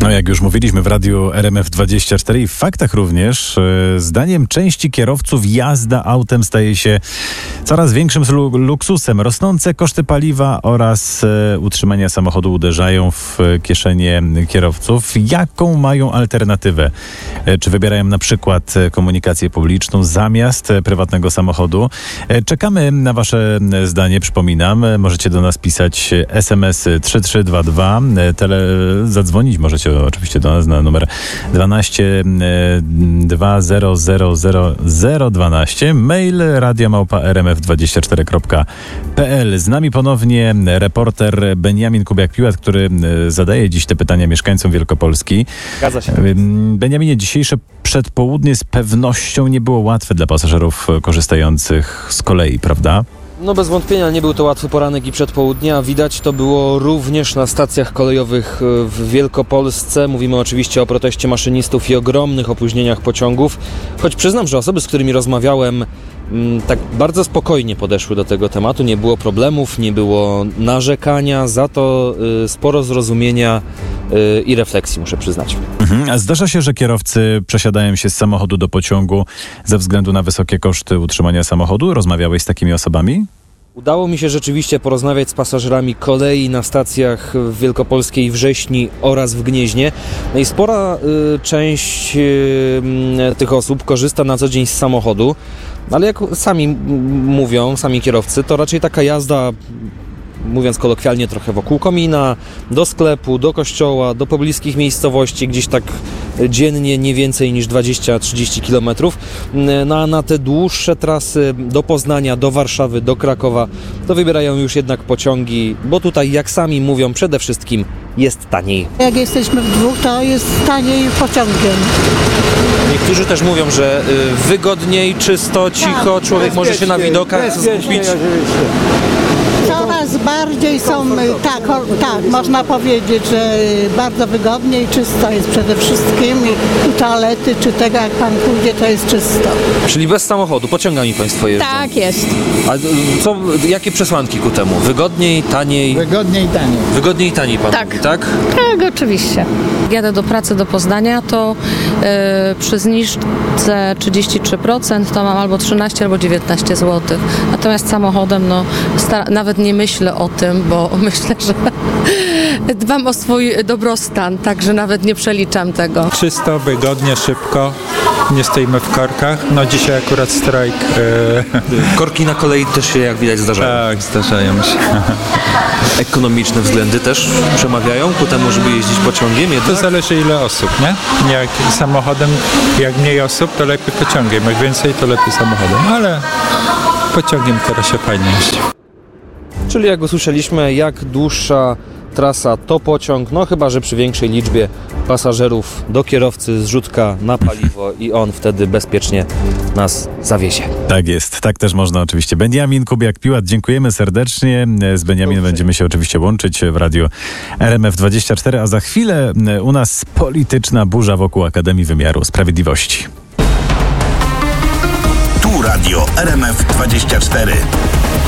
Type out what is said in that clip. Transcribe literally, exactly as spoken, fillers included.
No jak już mówiliśmy w radiu R M F dwadzieścia cztery i w faktach również, zdaniem części kierowców jazda autem staje się coraz większym luksusem. Rosnące koszty paliwa oraz utrzymania samochodu uderzają w kieszenie kierowców. Jaką mają alternatywę? Czy wybierają na przykład komunikację publiczną zamiast prywatnego samochodu? Czekamy na wasze zdanie, przypominam. Możecie do nas pisać es em es trzy trzy dwa dwa, tele, zadzwonić możecie oczywiście do nas na numer dwanaście dwa zero zero zero zero dwanaście, mail radio małpa r m f dwadzieścia cztery kropka p l. Z nami ponownie reporter Beniamin Kubiak-Piłat, który zadaje dziś te pytania mieszkańcom Wielkopolski. Zgadza się. Beniaminie, dzisiejsze przedpołudnie z pewnością nie było łatwe dla pasażerów korzystających z kolei, prawda? No bez wątpienia nie był to łatwy poranek i przedpołudnie, a widać to było również na stacjach kolejowych w Wielkopolsce. Mówimy oczywiście o proteście maszynistów i ogromnych opóźnieniach pociągów, choć przyznam, że osoby, z którymi rozmawiałem, tak bardzo spokojnie podeszły do tego tematu. Nie było problemów, nie było narzekania, za to sporo zrozumienia i refleksji, muszę przyznać. Mhm. A zdarza się, że kierowcy przesiadają się z samochodu do pociągu ze względu na wysokie koszty utrzymania samochodu? Rozmawiałeś z takimi osobami? Udało mi się rzeczywiście porozmawiać z pasażerami kolei na stacjach w Wielkopolskiej Wrześni oraz w Gnieźnie. No i spora y, część y, tych osób korzysta na co dzień z samochodu, ale jak sami m- mówią, sami kierowcy, to raczej taka jazda, mówiąc kolokwialnie, trochę wokół komina, do sklepu, do kościoła, do pobliskich miejscowości, gdzieś tak dziennie nie więcej niż dwadzieścia trzydzieści kilometrów. No a na te dłuższe trasy do Poznania, do Warszawy, do Krakowa, to wybierają już jednak pociągi, bo tutaj, jak sami mówią, przede wszystkim jest taniej. Jak jesteśmy w dwóch, to jest taniej pociągiem. Niektórzy też mówią, że y, wygodniej, czysto, cicho, człowiek może się na widokach skupić. Coraz bardziej są, tak, o, tak, można powiedzieć, że bardzo wygodnie i czysto jest przede wszystkim i, i toalety, czy tego jak pan pójdzie, to jest czysto. Czyli bez samochodu, pociągami państwo jeżdżą? Tak jest. A co, jakie przesłanki ku temu? Wygodniej, taniej? Wygodniej i taniej. Wygodniej i taniej pan Tak. mówi, tak? Tak, oczywiście. Jak jadę do pracy do Poznania, to yy, przy zniżce trzydzieści trzy procent to mam albo trzynaście, albo dziewiętnaście złotych. Natomiast samochodem, no, stara- nawet nie myślę o tym, bo myślę, że dbam o swój dobrostan, także nawet nie przeliczam tego. Czysto, wygodnie, szybko. Nie stoimy w korkach. No dzisiaj akurat strajk. E... Korki na kolei też się, jak widać, zdarzają. Tak, zdarzają się. Ekonomiczne względy też przemawiają ku temu, żeby jeździć pociągiem To jednak? zależy ile osób, nie? Jak samochodem, jak mniej osób, to lepiej pociągiem. Jak więcej, to lepiej samochodem. Ale pociągiem teraz się fajnie jeździ. Czyli jak usłyszeliśmy, jak dłuższa trasa to pociąg, no chyba że przy większej liczbie pasażerów do kierowcy zrzutka na paliwo i on wtedy bezpiecznie nas zawiezie. Tak jest, tak też można oczywiście. Beniamin Kubiak-Piłat, dziękujemy serdecznie. Z Beniaminem będziemy się oczywiście łączyć w radiu R M F dwadzieścia cztery, a za chwilę u nas polityczna burza wokół Akademii Wymiaru Sprawiedliwości. Tu radio R M F dwadzieścia cztery.